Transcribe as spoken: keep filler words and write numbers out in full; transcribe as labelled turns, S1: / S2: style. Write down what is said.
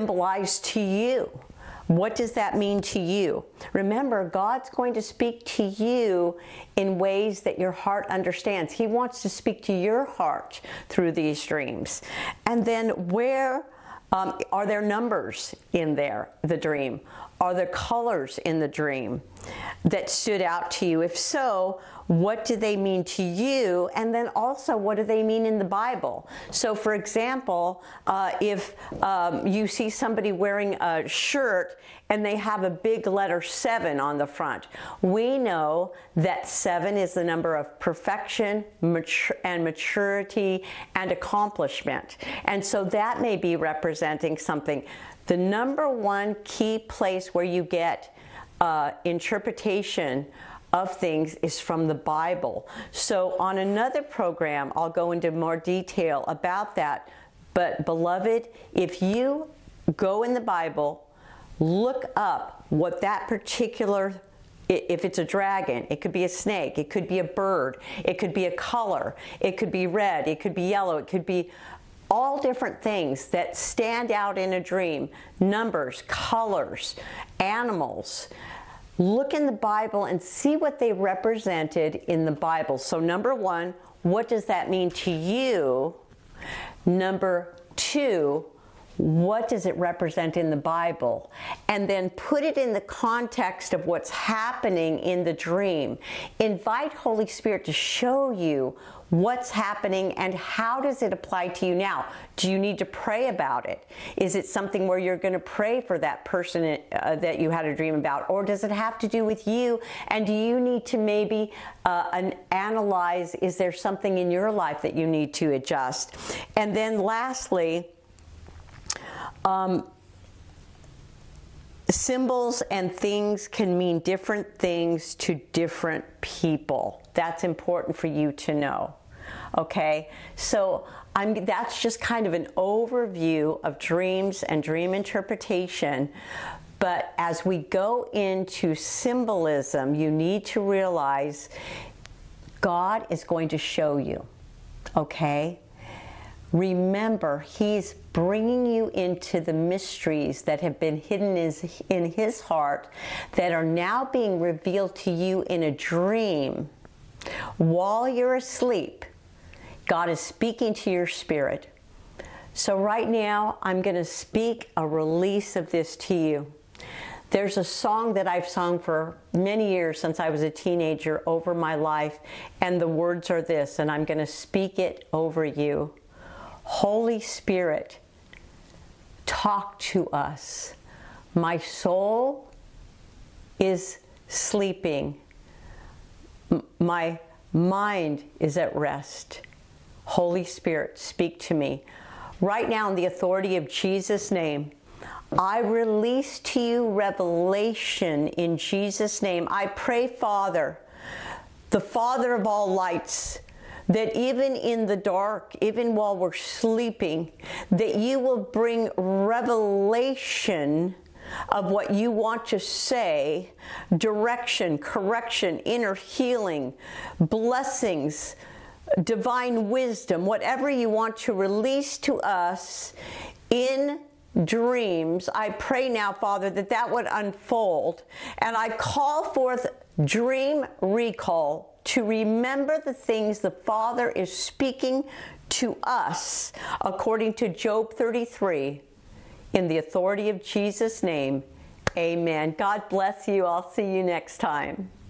S1: symbolize to you? What does that mean to you? Remember, God's going to speak to you in ways that your heart understands. He wants to speak to your heart through these dreams. And then where um, are there numbers in there, the dream? Are there colors in the dream that stood out to you? If so, what do they mean to you? And then also, what do they mean in the Bible? So for example, uh, if um, you see somebody wearing a shirt and they have a big letter seven on the front, we know that seven is the number of perfection mature, and maturity and accomplishment. And so that may be representing something. The number one key place where you get uh, interpretation of things is from the Bible. So on another program, I'll go into more detail about that. But beloved, if you go in the Bible, look up what that particular, if it's a dragon, it could be a snake, it could be a bird, it could be a color, it could be red, it could be yellow, it could be all different things that stand out in a dream, numbers, colors, animals. Look in the Bible and see what they represented in the Bible. So number one, what does that mean to you? Number two, what does it represent in the Bible? And then put it in the context of what's happening in the dream. Invite Holy Spirit to show you what's happening and how does it apply to you now. Do you need to pray about it? Is it something where you're going to pray for that person uh, that you had a dream about? Or does it have to do with you? And do you need to maybe uh, an analyze, is there something in your life that you need to adjust? And then lastly, um, symbols and things can mean different things to different people. That's important for you to know. Okay, so I'm, that's just kind of an overview of dreams and dream interpretation. But as we go into symbolism, you need to realize God is going to show you. Okay? Remember, He's bringing you into the mysteries that have been hidden in His heart that are now being revealed to you in a dream. While you're asleep, God is speaking to your spirit. So right now, I'm going to speak a release of this to you. There's a song that I've sung for many years since I was a teenager over my life, and the words are this, and I'm going to speak it over you. Holy Spirit, talk to us. My soul is sleeping. M- my mind is at rest. Holy Spirit, speak to me. Right now, in the authority of Jesus' name, I release to you revelation in Jesus' name. I pray, Father, the Father of all lights, that even in the dark, even while we're sleeping, that you will bring revelation of what you want to say, direction, correction, inner healing, blessings, divine wisdom, whatever you want to release to us in dreams. I pray now, Father, that that would unfold. And I call forth dream recall to remember the things the Father is speaking to us according to Job thirty-three. In the authority of Jesus' name, amen. God bless you. I'll see you next time.